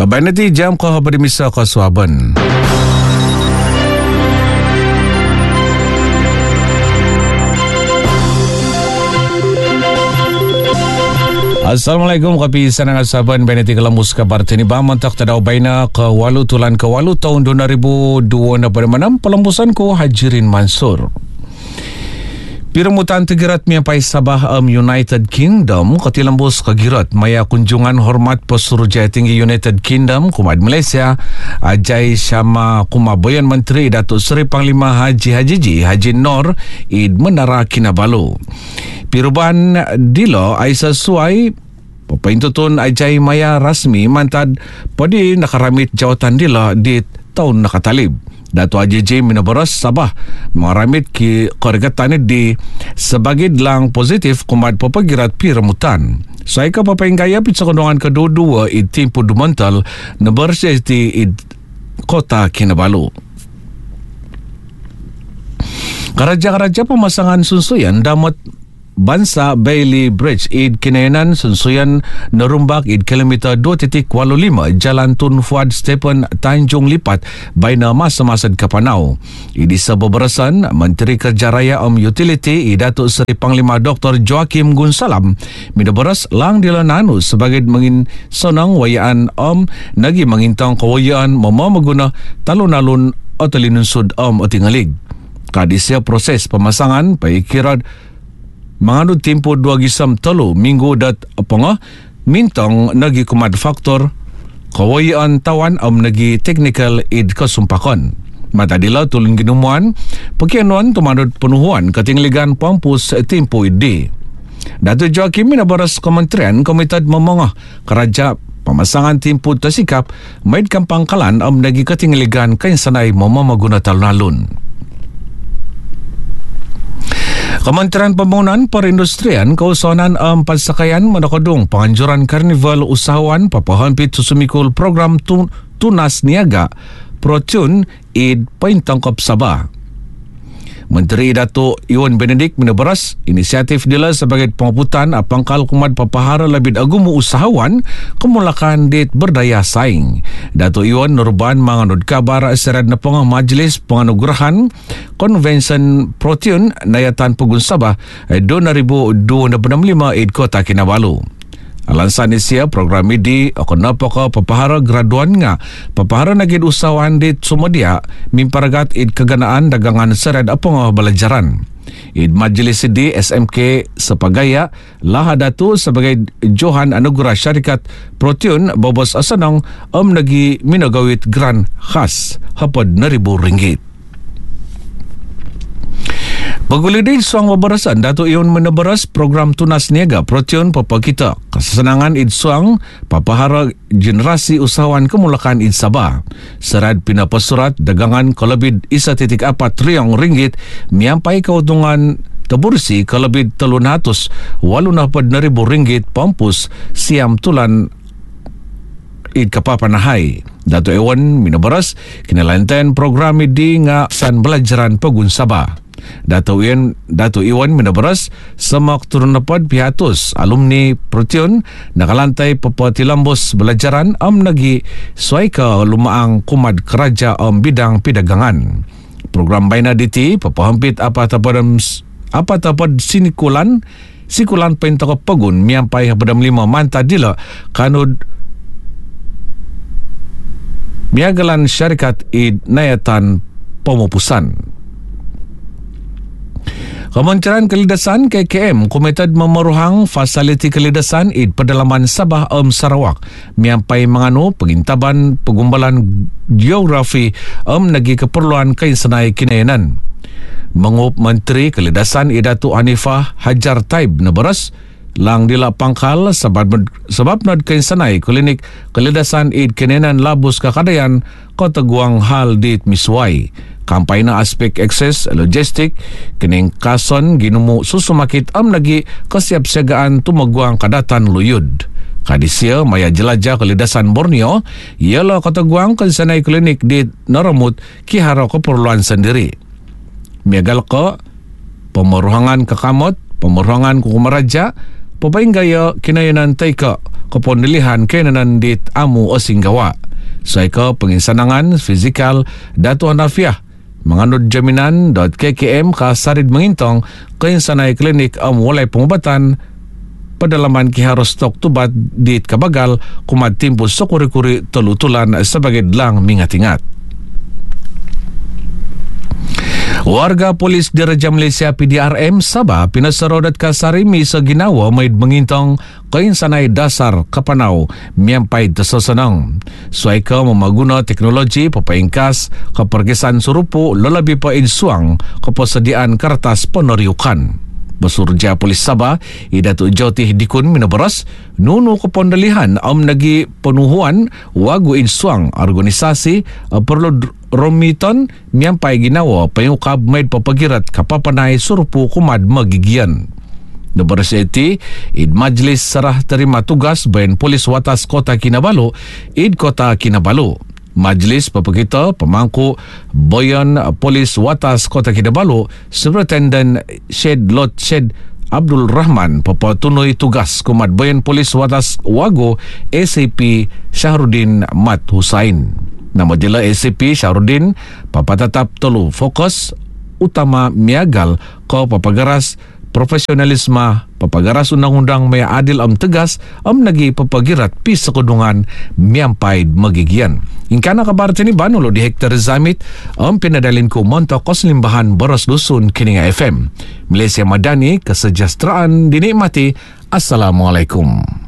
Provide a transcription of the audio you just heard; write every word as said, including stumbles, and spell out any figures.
Kaban nanti jam kau berimisa kau suaban. Assalamualaikum kapi sanang saban beneti kelamus kabar tini ba mantak tadau baina ke walu tulan ke walu tahun dua ribu dua puluh enam pelembusan ku Hajirin Mansur. Piremutan tegirat miapai Sabah um, United Kingdom kati lembus kegirat maya kunjungan hormat Pesuruhjaya Tinggi United Kingdom Kumat Malaysia Ajai Syama Kumaboyan Menteri Datuk Seri Panglima Haji Hajiji Haji Nor Id Menara Kinabalu. Pirubahan dilo Aisyah Suai Pepintutun Ajai Maya rasmi mantad padi nakaramit jawatan dilo di tahun nakatalib. Dato' Haji J. Minabaras Sabah mengaramit ki korigatan di sebagai dalang positif kumat papagirat piremutan. Saya ke papainggaya pitsakondongan kedua-dua i timpu dumantal na bersesti i kota Kinabalu. Karaja-karaja pemasangan sunsuyan damat Bansa Bailey Bridge id kinayanan sunsuyan nerumbak id kilometer dua titik lapan lima Jalan Tun Fuad Stephen Tanjung Lipat baina masa-masa Kapanau. Idi sebeberasan Menteri Kerja Raya Om Utility id Datuk Seri Panglima Doktor Joakim Gunsalam midaberas lang dilananu sebagai mengin sonang wayaan Om nagi mengintang kewayaan mama maguna talun-alun atau linunsud Om otingalig. Kadisia proses pemasangan paikirad mengandung tempoh dua gisam telu minggu dat apanga mintang nagi kumat faktor kawayaan tawan am nagi technical id kesumpakan. Matadila tulun ginumuan pakianuan tumanut penuhuan ketingligan pampus tempoh id. Datuk Joakim minabaras Kementerian Komited memangah keraja pemasangan tempoh tersikap maidkan pangkalan am nagi ketingligan kain sanai mama maguna talun-alun. Kementerian Pembangunan Perindustrian Keusahawan um, Pasakaian menakadung penganjuran karnival usahawan papahampit susumikul program tun, Tunas Niaga Protun id Paintangkap Sabah. Menteri Datuk Iwan Benedik meneberas inisiatif dila sebagai pengaputan pangkal kumat papahara labid agumu usahawan kemulakan dit berdaya saing. Datuk Iwan Nurban mengandut kabar serat nepengah Majlis Penganugerahan Konvensen Protun Nayatan Pegun Sabah dua ribu dua puluh lima id Kota Kinabalu. Alansan isia program ini akan napaka papahara graduan nga papahara nagid usahawan dit sumadia mimparagat id keganaan dagangan sered apang belajaran. Id Majlis di S M K Sepagaya lahadatu sebagai Johan Anugerah Syarikat Protun bobos asanang am nagi minagawit gran khas hapad na ribu ringgit. Pagulidin suang wabarasan Datuk Iwan meneberas program Tunas Niaga Protun Papa Kita kesenangan id suang papahara generasi usahawan kemulakan id Sabah serad pinapa surat dagangan kalebid isa titik apat triliun ringgit miampai keuntungan tebursi kalebid telun hatus walun apad na ribu ringgit pampus siam tulan id kapapanahai. Datuk Iwan meneberas kinalantan program idi nga san belajaran Pegun Sabah. Datuk Iwan, Datuk Iwan meneberas semak turun dapat pihatus alumni Protun nakalantai pepatilambos belajaran am nagi suaika lumaang kumat keraja am bidang pidagangan. Program baina diti papahampit apa tapadam apa tapad sinikulan sikulan pentaka pegun miampai habadam lima manta dila kanud miagalan syarikat id nayatan pemupusan. Kementerian Kelidasan K K M komited memeruhang fasiliti kelidasan id pedalaman Sabah Om Sarawak miampai menganu pengintaban pegumbalan geografi Om nagi keperluan kain senai kinayanan. Mengup Menteri Kelidasan id Datuk Hanifah Hajar Taib neberas lang dila pangkal sebab sebab nad kain senai klinik kelidasan id kinayanan labus kakadayan Kota Guang hal dit miswai. Kampayna aspek akses logistik kening kason ginumu susumakit am lagi kesiapsiagaan tumaguang kadatan luyud. Kadisia maya jelajah kelidasan Borneo ialah Kota Guang kansanay klinik di Naramut kihara keperluan sendiri. Miagal ko pemeruhangan kekamot, pemeruhangan kukumaraja, papainggaya kinayanan taika kepondilihan kenanan dit amu o Singgawa. Saika penginsanangan fizikal Dato' Hanafiah menganut jaminan .K K M kasarid mengintong keinsanay klinik am walay pengobatan pedalaman kiharos stok tubat dit kabagal kumad timpus sa kuri-kuri tulutulan sebagai dlang mingat-ingat. Warga polis di Raja Malaysia P D R M Sabah pinasarodat kasarimi sa ginawa may mengintong kainsanay dasar kapanaw miyampay tasasanang. Suaika memaguna teknologi papaingkas kapergisan surupo lalabi pa insuang kapasadian kertas peneriukan. Basurja Polis Sabah, Idatu Jotih Dikun minabaras, nuno kepondalihan am nagi penuhuan wagu insuang organisasi uh, perlu romiton miampai ginawa payukab maid papagirat kapapanay surupu kumad magigian. Nabaras iti, id majlis serah terima tugas bayan Polis Watas Kota Kinabalu, id Kota Kinabalu. Majlis papakita pemangku Boyan Polis Watas Kota Kinabalu Superintendent Syed Lot Syed Abdul Rahman papatunui tugas kumat Boyan Polis Watas Wago A C P Syahrudin Mat Husain. Nama jela A C P Syahrudin papatatap tolu fokus utama miagal ko papagaras profesionalisme papagaras undang-undang maya adil am tegas am nagi papagirat pis sekudungan miampai magigian. Ingkana kabar tini banulo di hektar zamit am pinadalin ko montok kos limbahan boros dusun Kininga F M. Malaysia Madani, kesejahteraan dinikmati. Assalamualaikum.